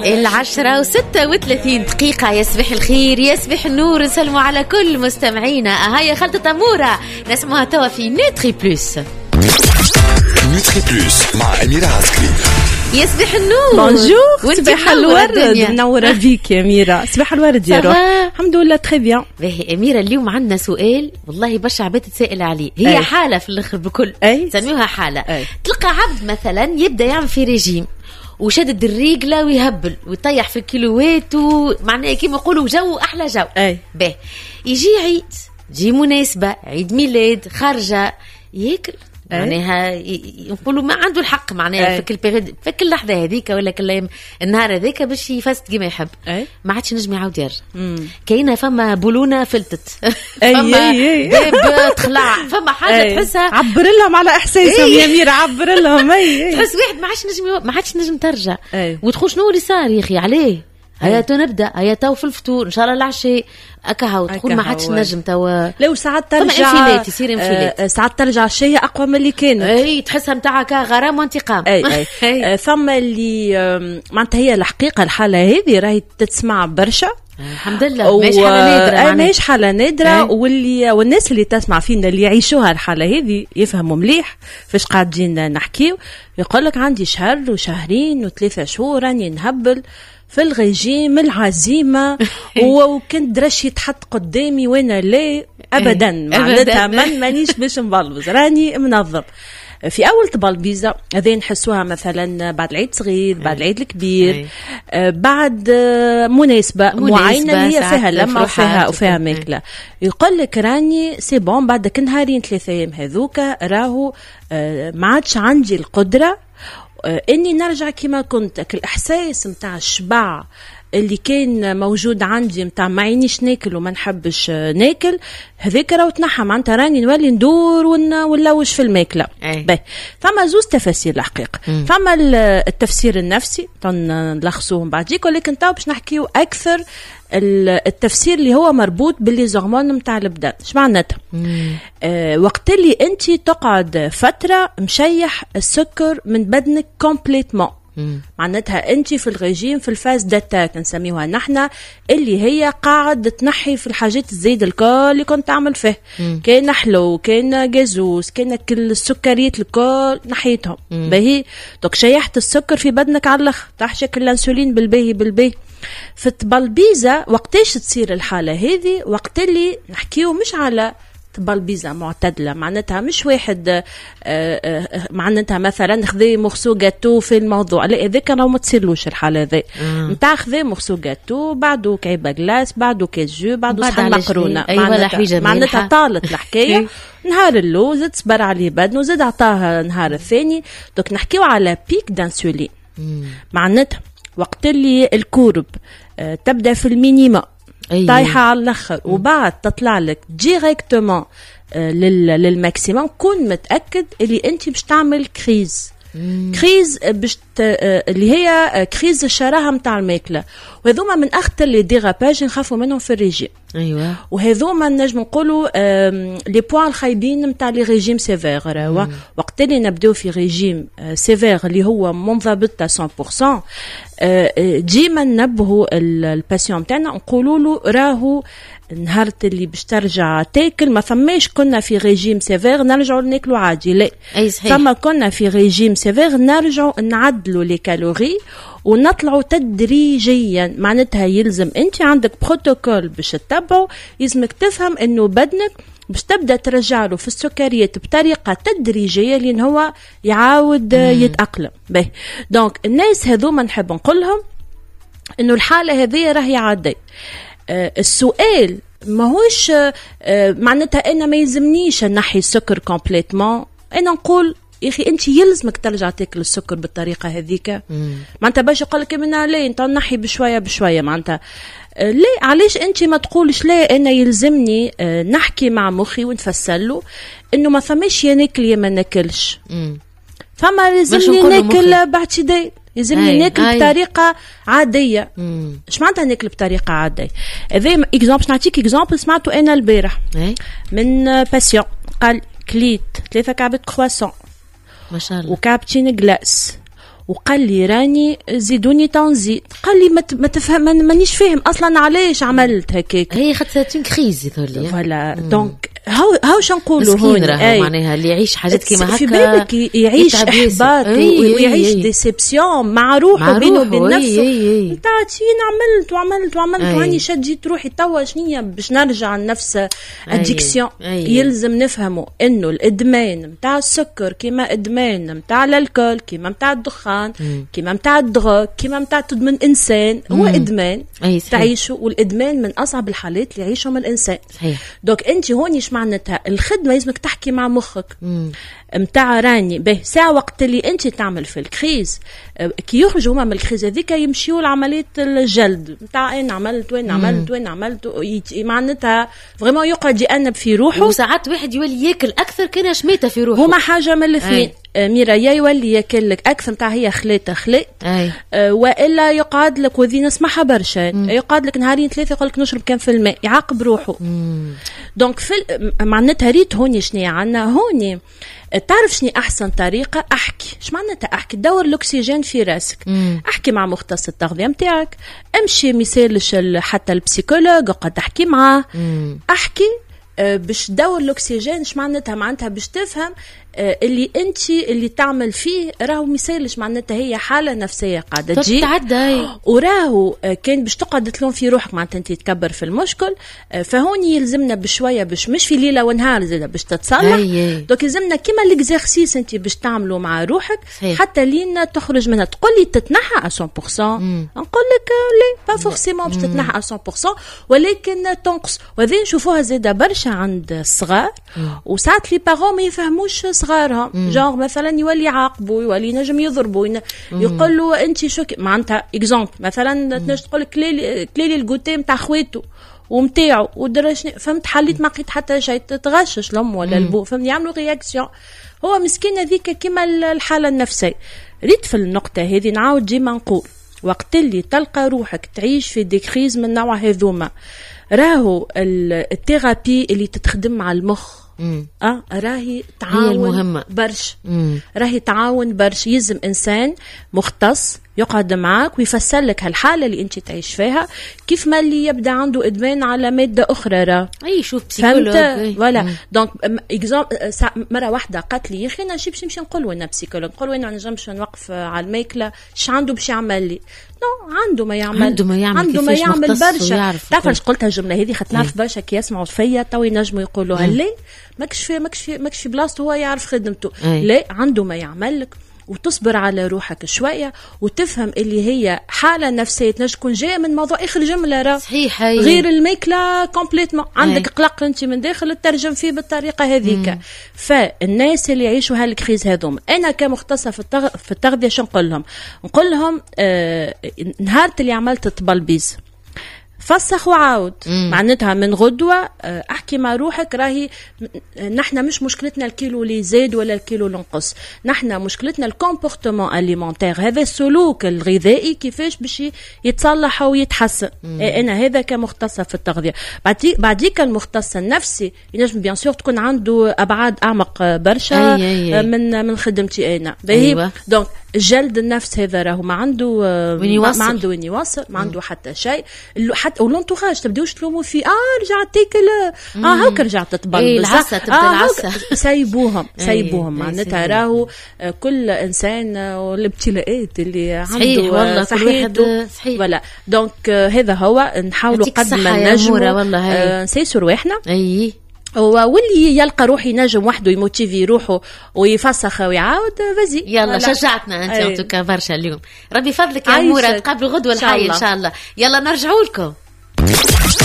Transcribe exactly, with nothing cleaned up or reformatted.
العشرة وستة وثلاثين دقيقة. يصبح الخير يصبح النور. نسلموا على كل مستمعينا. هيا خلطة أمورة نسمعها توا في نوتري بلوس. نوتري بلوس مع أميرة عسكري. يصبح النور. بونجور. صباح الورد. منورة بيك يا أميرة. صباح الورد يا روح. الحمد لله تري بيان. باهي أميرة اليوم عندنا سؤال والله برشا عباد تسائل عليه. هي أي. حالة في الآخر بكل سميوها حالة. أي. تلقى عبد مثلا يبدأ يعمل في ريجيم وشدد الرجلة ويهبل ويطيح في الكيلوات ومعناه كيما يقولوا جو أحلى جو. باهي يجي عيد جي مناسبة عيد ميلاد خارجة ياكل معناها يقولوا ما عنده الحق معناها في كل بيريد في كل لحظه هذيك ولا كل النهار هذاك باش يفست كيما يحب. ما عادش نجم يعاود يرجع. كاينه فما بولونه فلتت فما باب تخلع فما حاجه تحسها عبر لهم على احساسهم يا ميرا عبر لهم. تحس واحد ما عادش نجم ما عادش نجم ترجع وتخش شنو اللي صار يا اخي عليه. هيا تو نبدا هيا تو في الفطور ان شاء الله العشاء اكاهو تقول ما عادش نجم تو لو ساعات ترجع انفلات يصير انفلات. آه ساعات ترجع الشيء اقوى من اللي كانت. اي تحسها نتاعك غرام وانتقام. اي اي آه فما اللي آه معناتها هي الحقيقه الحاله هذه راهي تسمع برشا الحمد لله ماهيش حاله نادره. ماهيش حاله نادره واللي والناس اللي تسمع فينا اللي يعيشوها الحاله هذه يفهموا مليح فاش قاعدين نحكيو. يقول لك عندي شهر وشهرين وثلاثه شهور راني نهبل في الرجيم العزيمة وكنت درش يتحط قدامي وانا لا ابدا معناتها من مانيش باش نبلبز راني منظم. في اول تبلبيزه هذين نحسوها مثلا بعد العيد صغير بعد العيد الكبير آه بعد آه مناسبه, مناسبة معينه اللي هي فيها لمه وفيها وفيها ماكله. يقول لك راني سي بون بعد نهارين ثلاثة ايام هذوكا راهو آه ما عادش عندي القدره اني نرجع كما كنت. الاحساس متاع الشبع اللي كان موجود عندي متاع ما عينيش ناكل وما نحبش ناكل هذاك راه تنحى معناتها راني نولي ندور ونلوش في الماكله. باهي فما زوز تفاسير الحقيقه. فما التفسير النفسي نلخصوهم بعديك ولكن تو باش نحكيو اكثر التفسير اللي هو مربوط باللي زغمان متاع البدن. اش معناتها؟ آه وقت اللي انت تقعد فتره مشيح السكر من بدنك كومبليتمون معناتها انت في الرجيم في الفاز داتاك نسميوها نحنا اللي هي قاعد تنحي في الحاجات الزايده الكل اللي كنت تعمل فيه. كان حلو كان جازوز كان كل السكريات الكل نحيتهم. باهي دوك شيحت السكر في بدنك على الاخر تحشك الانسولين بالباهي بالباهي. في التبلبيزه وقتاش تصير الحاله هذه؟ وقت اللي نحكيو مش على تبلبيزه معتدله معناتها مش واحد آآ آآ معناتها مثلا خذي مخسو جاتو في الموضوع لا هذاك راهو ما تصيرلوش الحاله هذه نتاع خذي مخسو جاتو بعده كعبه جلاس بعده كاس جو بعده صحن مقرونه معناتها معناتها طالت الحكايه. نهار اللوز تصبر عليه بدن وزاد عطاها نهار الثاني. دوك نحكيو على بيك دانسولين معناتها وقت اللي الكورب تبدا في المينيما طايحه على الاخر وبعد تطلع لك ديريكتومون للماكسيموم كون متاكد اللي انت باش تعمل كريز. مم. كريز باش اللي هي كريز الشراهه نتاع الماكله وهذوما من اخطر لي ديراباج نخافوا منهم في الريجيم. ايوه وهذوما نجم نقولوا لي بوين الخايبين نتاع لي ريجيم سيفير. راهو وقت اللي نبداو في ريجيم سيفير اللي هو منضبط مية بالمية ديما ننبهوا الباسيون تاعنا نقولوا له راهو نهار اللي باش ترجع تاكل ما فماش كنا في ريجيم سيفير نرجعوا ناكلوا عادي لا فما كنا في ريجيم سيفير نرجعوا نعدلوا لي كالوري ونطلعوا تدريجيا. معناتها يلزم انت عندك بروتوكول باش تتبعه يلزمك تفهم انه بدنك باش تبدا ترجع له في السكريات بطريقه تدريجيه لين هو يعاود مم. يتاقلم. باهي دونك الناس هذوما نحب نقولهم انه الحاله هذه راهي عاديه. آه السؤال ماهوش آه معناتها انا ما يلزمنيش نحي السكر كومبليتمون. انا نقول يا اخي انت يلزمك ترجع تاكل السكر بالطريقه هذيك معناتها باش يقول لك منا ليه انت نحي بشويه بشويه معناتها آه ليه علاش انت ما تقولش ليه انا يلزمني آه نحكي مع مخي ونفسر له انه ما فماش يا ناكل يا ما ناكلش. فما لازمني ناكل باعتدال لازمني ناكل بطريقه عاديه. اش معناتها ناكل بطريقه عاديه؟ هذا اكزامبل باش نعطيك اكزامبل سمعته انا البارح من باسيون قال كليت ثلاثه كعبه كرواسون ما شاء الله وكابتشين جلاس وقال لي راني زيدوني تنزيد. قال لي ما ما تفهم مانيش فاهم اصلا علاش عملت هكاك. هي خاطر اون كريز يظل فوالا. دونك هاو هاو شنقولوا هون معناها اللي يعيش حاجات كيما هكا في بالك يعيش احباط ويعيش ديسيبسيون مع روحه بينه وبين نفسه. انت عطيني عملت وعملت وعملت واني شديت روحي توا شنيا باش نرجع لنفس اديكسيون. يلزم نفهموا انه الادمان نتاع السكر كيما ادمان نتاع الكحول كيما نتاع الدخان كيما نتاع الدغ كيما نتاع تدمن انسان هو ادمان تعيشه. والادمان من اصعب الحالات اللي يعيشهم الانسان. دونك انت هون ايش معناتها الخدمه لازمك تحكي مع مخك متاع راني به ساعه وقت اللي انت تعمل في الكريز كي يخرجوا هما من الكريز هذيك يمشيوا لعمليه الجلد متاع اين عملت وين عملت وين عملت معناتها فريمون يقعد يأنب في روحه. وساعات واحد يولي ياكل اكثر كان شميته في روحه. هما حاجه من الاثنين ميرا يا يولي ياكل لك اكثر نتاع هي خليته خليت آه والا يقعد لك وذي نسمعها برشا يقعد لك نهارين ثلاثه يقول لك نشرب كم في الماء يعاقب روحه. دونك في معناتها ريت هوني شنو عندنا هوني تعرف شنو احسن طريقه احكي ايش معناتها احكي دور الاكسجين في راسك. مم. احكي مع مختص التغذيه نتاعك امشي مثالش حتى البسيكولوج قد تحكي معاه. مم. احكي باش تدور الاكسجين ايش معناتها معناتها باش تفهم اللي انت اللي تعمل فيه راهو مثالش معناتها هي حاله نفسيه قاعده تجي تعدى وراهو كان باش تقعد تلوم في روحك معناتها انت تكبر في المشكل. فهون يلزمنا بشويه باش مش في ليله ونهار زاده باش تتصلح. دونك يلزمنا كيما ليكزارسيس انت باش تعملوا مع روحك هي. حتى لين تخرج منها. تقول لي تتنحى على مية بالمية نقول لك لا با فورسيمون باش تتنحى على مية بالمية ولكن تنقص. وهذه نشوفوها زاده برشا عند الصغار وساعات لي بارون ما يفهموش صغارهم جانغ مثلا يولي يعاقبوا يولي نجم يضربوا يقول له انت شو معناتها اكزامبل مثلا تنجم تقول كليلي كليلي الجوتي نتاع خويته ومتاعو ودرشني فهمت حليت ما لقيت حتى شيء تتغشش الام ولا البو فهمت يعملوا رياكسيون. هو مسكين هذيك كيما الحاله النفسيه. ريت في النقطه هذه نعاود ديما نقول وقت اللي تلقى روحك تعيش في دي كريز من نوع هذوما راهو الثيرابي اللي تتخدم مع المخ مم. اه راهي تعاون برش راهي تعاون برش. يلزم انسان مختص يقعد معك ويفسر لك هالحاله اللي انت تعيش فيها كيف ما اللي يبدا عنده ادمان على ماده اخرى راه اي شوف بسيكولوج فوالا. دونك اكزامبل مره واحده قالت لي يا اخي انا نمشي باش نمشي نقول وانا بسيكولوج نقول وانا ما نجمش نوقف على الماكله ايش عنده باش يعمل لي نو عنده ما يعمل عنده ما يعمل عنده ما يعمل برشا. تعرف علاش قلت الجمله هذه خاطر نعرف برشا كي يسمعوا فيا تو ينجموا يقولوا هلا ماكش في ماكش في ماكش في بلاصته هو يعرف خدمته. لا عنده ما يعمل لك وتصبر على روحك شويه وتفهم اللي هي حاله نفسيه تنجم تكون جايه من موضوع اخر جمله راه صحيح غير الماكله كومبليتمون عندك قلق انت من داخل تترجم فيه بالطريقه هذيك. فالناس اللي يعيشوا هالكريز هذوم انا كمختصه في التغ... في التغذيه شنو نقول لهم نقول لهم آه... نهار اللي عملت طبلبيز فسخ وعاود معناتها من غدوة احكي مع روحك راهي نحن مش مشكلتنا الكيلو اللي زاد ولا الكيلو اللي نقص. نحن مشكلتنا الكومبورتمون اليمونتير هذا السلوك الغذائي كيفاش باش يتصلح ويتحسن. انا هذا كمختصة في التغذية. بعديك بعديك المختص النفسي ينجم بيان سور تكون عنده ابعاد اعمق برشا أي أي أي. من من خدمتي انا أيوة. دونك جلد النفس هذا راهو ما عنده ما عنده وين يواصل ما عنده حتى شيء حتى ولونتوراج تبداوش تلوموا فيه اه رجعت تاكل اه هاك رجعت تطبل ايه العسه تبدا آه العسه سايبوهم سايبوهم معناتها راهو كل انسان والابتلاءات اللي عنده والله كل واحد صحيح ولا دونك هذا هو نحاولوا قد ما نجموا نسيسوا رواحنا اي واللي يلقى روحي ينجم وحده يموتيفي روحه ويفسخ ويعاود فازي يلا شجعتنا انت ان توكا برشا اليوم. ربي فضلك يا اموره تقابلوا غدوه الحي ان شاء الله. يلا نرجعوا لكم.